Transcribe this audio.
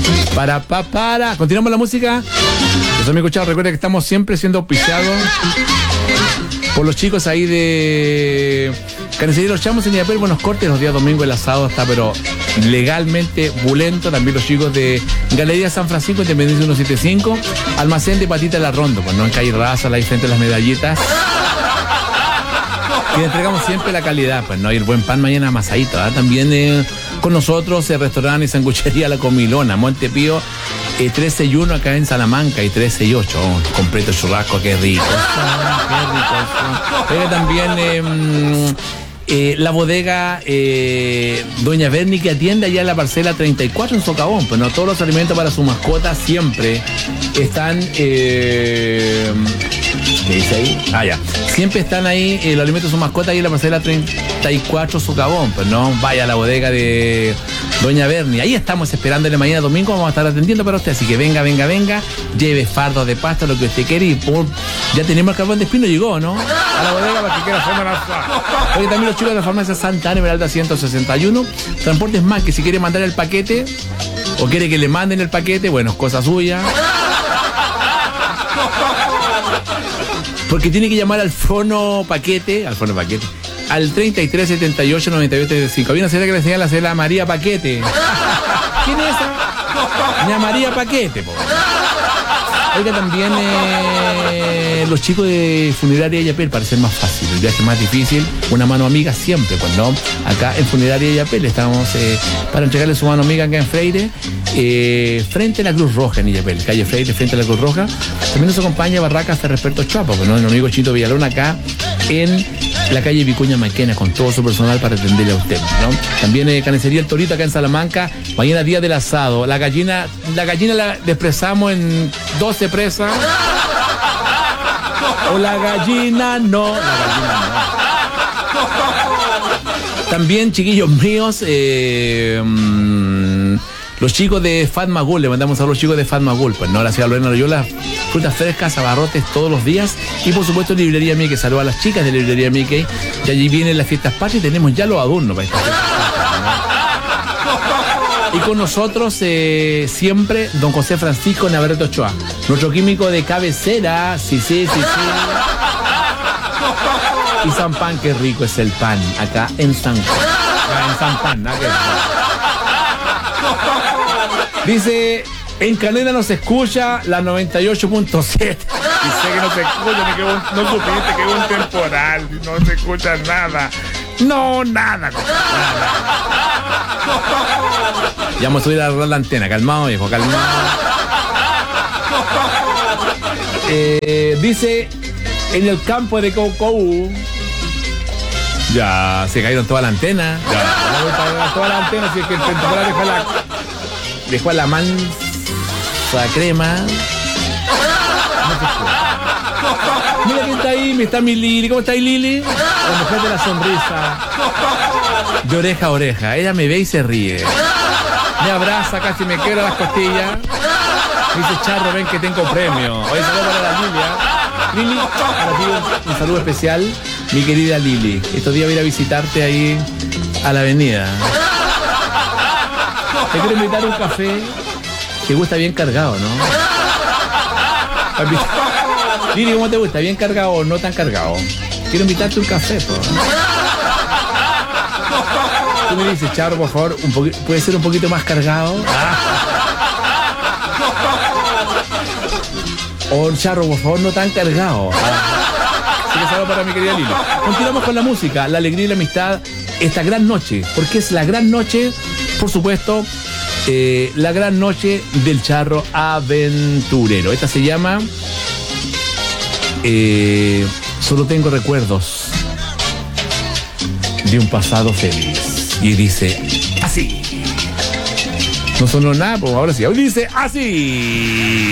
Para. Continuamos la música. Los amigos escuchados, recuerden que estamos siempre siendo auspiciados por los chicos ahí de Carnicería Los Chamos en Illapel. Buenos cortes, los días domingos el asado está pero legalmente bulento. También los chicos de Galería San Francisco, Independencia 175, Almacén de Patita La Rondo, pues no en Calle Raza, ahí frente a las medallitas. Que entregamos siempre la calidad, pues no, y el buen pan mañana amasadito, ¿eh? También con nosotros el restaurante y sanguchería La Comilona, Montepío 13-1 acá en Salamanca y 13-8, completo churrasco, qué rico. Qué rico. También la bodega Doña Berni, que atiende allá en la parcela 34 en Socavón, pues no, todos los alimentos para su mascota siempre están ¿qué dice ahí? Ya. Siempre están ahí los alimentos de su mascota ahí en la parcela 34 Socavón, pues no, vaya a la bodega de Doña Berni. Ahí estamos esperándole mañana domingo, vamos a estar atendiendo para usted, así que venga, lleve fardos de pasta, lo que usted quiere, y ya tenemos el carbón de espino, llegó, ¿no? A la bodega para que quiera hacer una. Oye, también los chicos de la farmacia Santa Ana, Esmeralda 161, Transportes Más, que si quiere mandar el paquete o quiere que le manden el paquete, bueno, es cosa suya. Porque tiene que llamar al fono paquete, al 33 78 98 35. Había una señora que le decía la señora María Paquete. ¿Quién es esa? Doña María Paquete, po. Oiga, también los chicos de Funeraria Illapel, para ser más fácil, el viaje más difícil, una mano amiga siempre, cuando acá en Funeraria Illapel estamos para entregarle su mano amiga acá en Freire, frente a la Cruz Roja en Illapel, calle Freire, frente a la Cruz Roja. También nos acompaña Barracas Ferresperto Chuapa, pues, ¿no? El amigo Chito Villalón acá en la calle Vicuña Maquena, con todo su personal para atenderle a usted, ¿no? También Carnicería El Torito acá en Salamanca, mañana día del asado. La gallina la expresamos en 12 presas. O la gallina no. También, chiquillos míos, los chicos de Fatmagul, le mandamos a los chicos de Fatmagul, pues no, la ciudad Lorena Loyola, frutas frescas, abarrotes todos los días, y por supuesto Librería Mickey. Saludos a las chicas de Librería Mickey, y allí vienen las fiestas patrias y tenemos ya los adornos para esta fiesta. Y con nosotros siempre don José Francisco Navarrete Ochoa, nuestro químico de cabecera, sí. Y San Pan, qué rico es el pan, acá en San Pan, ¿no? Dice, en Canela no se escucha la 98.7. Y sé que no se escucha, ni que no supiste que es un temporal, no se escucha nada. No, nada. Ya vamos a subir a arreglar la antena, calmado, viejo, calmado. Dice, en el campo de Caucou, ya se cayeron toda la antena. Ya, toda la antena, así que el temporal dejó a la mansa crema. Mira quién está ahí, está mi Lili. ¿Cómo está ahí, Lili? La mujer de la sonrisa. De oreja a oreja. Ella me ve y se ríe. Me abraza, casi me quiebra las costillas. Me dice, Charro, ven que tengo premio. Hoy saludo para la Lilia. Lili, para ti un saludo especial, mi querida Lili. Estos días voy a ir a visitarte ahí a la avenida. Te quiero invitar a un café. Te gusta bien cargado, ¿no? Lili, ¿cómo te gusta? ¿Bien cargado o no tan cargado? Quiero invitarte a un café, po. Tú me dices, Charro, por favor, ¿puede ser un poquito más cargado? O Charro, por favor, no tan cargado. Así que saludo para mi querida Lili. Continuamos con la música, la alegría y la amistad esta gran noche, porque es la gran noche, por supuesto, la gran noche del Charro Aventurero. Esta se llama Solo tengo recuerdos de un pasado feliz. Y dice así. No sonó nada, pues ahora sí. Hoy dice así.